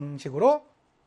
식으로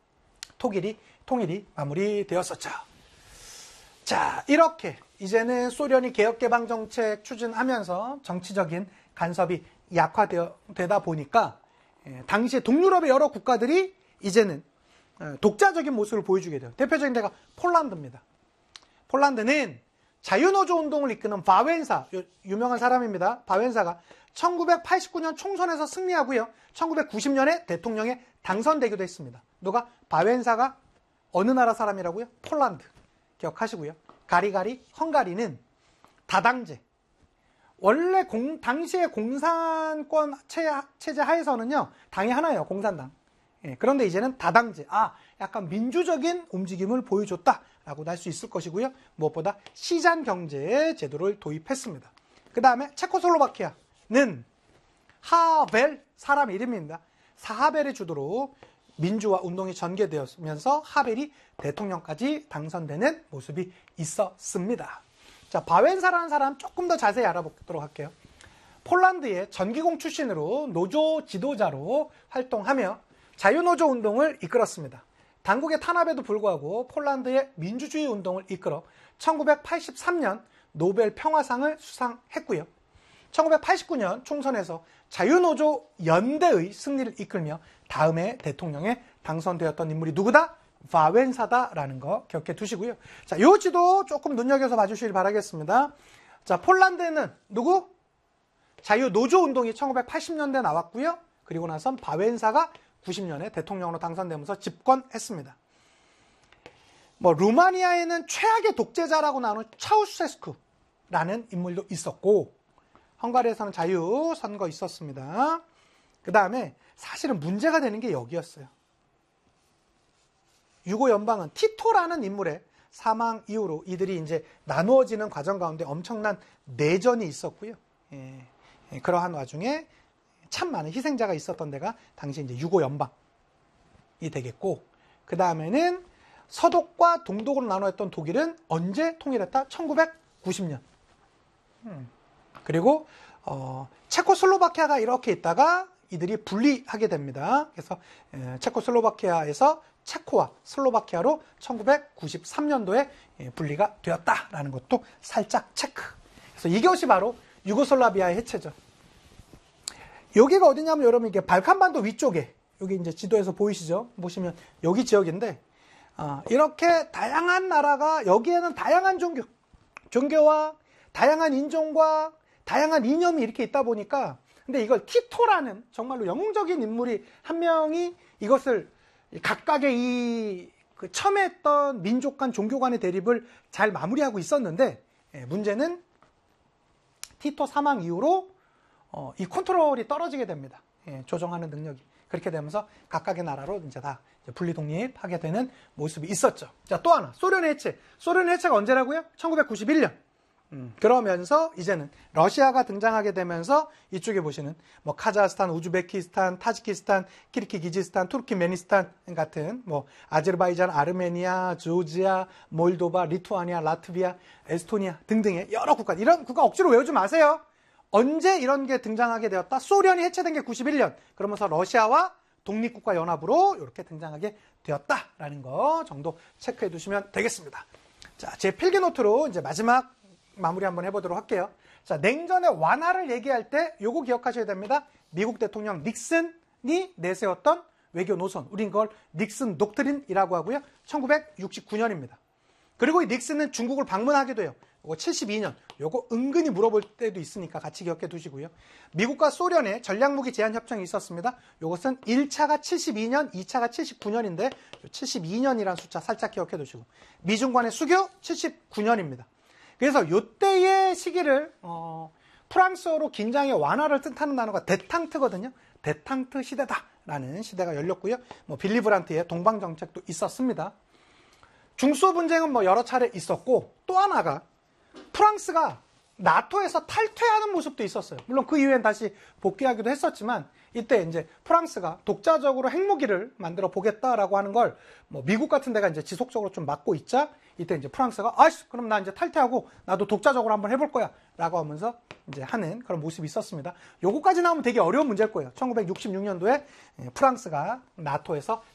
통일이 마무리되었었죠. 자, 이렇게 이제는 소련이 개혁개방 정책 추진하면서 정치적인 간섭이 약화되다 보니까 당시에 동유럽의 여러 국가들이 이제는 독자적인 모습을 보여주게 돼요. 대표적인 데가 폴란드입니다. 폴란드는 자유노조 운동을 이끄는 바웬사, 유명한 사람입니다. 바웬사가 1989년 총선에서 승리하고요. 1990년에 대통령에 당선되기도 했습니다. 누가? 바웬사가 어느 나라 사람이라고요? 폴란드. 기억하시고요. 가리가리, 헝가리는 다당제. 원래 당시의 공산권 체제 하에서는요, 당이 하나예요. 공산당. 그런데 이제는 다당제. 약간 민주적인 움직임을 보여줬다라고도 할 수 있을 것이고요. 무엇보다 시장 경제 제도를 도입했습니다. 그 다음에 체코슬로바키아는 하벨 사람 이름입니다. 하벨의 주도로 민주화 운동이 전개되었으면서 하벨이 대통령까지 당선되는 모습이 있었습니다. 자, 바웬사라는 사람 조금 더 자세히 알아보도록 할게요. 폴란드의 전기공 출신으로 노조 지도자로 활동하며 자유노조 운동을 이끌었습니다. 당국의 탄압에도 불구하고 폴란드의 민주주의 운동을 이끌어 1983년 노벨 평화상을 수상했고요. 1989년 총선에서 자유노조 연대의 승리를 이끌며 다음에 대통령에 당선되었던 인물이 누구다? 바웬사다라는 거 기억해 두시고요. 자, 요 지도 조금 눈여겨서 봐주시길 바라겠습니다. 자, 폴란드는 누구? 자유노조 운동이 1980년대에 나왔고요. 그리고 나선 바웬사가 90년에 대통령으로 당선되면서 집권했습니다. 루마니아에는 최악의 독재자라고 나오는 차우셰스쿠라는 인물도 있었고, 헝가리에서는 자유선거 있었습니다. 그 다음에 사실은 문제가 되는 게 여기였어요. 유고 연방은 티토라는 인물의 사망 이후로 이들이 이제 나누어지는 과정 가운데 엄청난 내전이 있었고요. 그러한 와중에 참 많은 희생자가 있었던 데가 당시 이제 유고 연방이 되겠고, 그 다음에는 서독과 동독으로 나누었던 독일은 언제 통일했다? 1990년. 그리고 체코슬로바키아가 이렇게 있다가 이들이 분리하게 됩니다. 그래서 체코슬로바키아에서 체코와 슬로바키아로 1993년도에 분리가 되었다라는 것도 살짝 체크. 그래서 이것이 바로 유고슬라비아의 해체죠. 여기가 어디냐면 여러분 이게 발칸반도 위쪽에 여기 이제 지도에서 보이시죠? 보시면 여기 지역인데 이렇게 다양한 나라가 여기에는 다양한 종교와 다양한 인종과 다양한 이념이 이렇게 있다 보니까 근데 이걸 티토라는 정말로 영웅적인 인물이 한 명이 이것을 각각의 그 첨예했던 민족 간 종교 간의 대립을 잘 마무리하고 있었는데 문제는 티토 사망 이후로 이 컨트롤이 떨어지게 됩니다. 조정하는 능력이. 그렇게 되면서 각각의 나라로 이제 다 분리 독립하게 되는 모습이 있었죠. 자, 또 하나. 소련의 해체. 소련의 해체가 언제라고요? 1991년. 그러면서 이제는 러시아가 등장하게 되면서 이쪽에 보시는 카자흐스탄, 우즈베키스탄, 타지키스탄, 키르기즈스탄, 투르키메니스탄 같은 아제르바이잔, 아르메니아, 조지아, 몰도바, 리투아니아, 라트비아, 에스토니아 등등의 여러 국가. 이런 국가 억지로 외우지 마세요. 언제 이런 게 등장하게 되었다? 소련이 해체된 게 91년. 그러면서 러시아와 독립국가 연합으로 이렇게 등장하게 되었다라는 거 정도 체크해 두시면 되겠습니다. 자, 제 필기 노트로 이제 마지막 마무리 한번 해보도록 할게요. 자, 냉전의 완화를 얘기할 때 요거 기억하셔야 됩니다. 미국 대통령 닉슨이 내세웠던 외교 노선. 우린 그걸 닉슨 독트린이라고 하고요. 1969년입니다. 그리고 이 닉슨은 중국을 방문하기도 해요. 요거 72년. 요거 은근히 물어볼 때도 있으니까 같이 기억해 두시고요. 미국과 소련의 전략무기 제한 협정이 있었습니다. 요것은 1차가 72년, 2차가 79년인데 72년이라는 숫자 살짝 기억해 두시고 미중 간의 수교 79년입니다. 그래서 요때의 시기를 프랑스어로 긴장의 완화를 뜻하는 단어가 데탕트거든요. 데탕트 시대다라는 시대가 열렸고요. 빌리 브란트의 동방 정책도 있었습니다. 중소 분쟁은 여러 차례 있었고 또 하나가 프랑스가 나토에서 탈퇴하는 모습도 있었어요. 물론 그 이후엔 다시 복귀하기도 했었지만 이때 이제 프랑스가 독자적으로 핵무기를 만들어 보겠다라고 하는 걸 뭐 미국 같은 데가 이제 지속적으로 좀 막고 있자 이때 이제 프랑스가 아이씨 그럼 나 이제 탈퇴하고 나도 독자적으로 한번 해볼 거야라고 하면서 이제 하는 그런 모습이 있었습니다. 요거까지 나오면 되게 어려운 문제일 거예요. 1966년도에 프랑스가 나토에서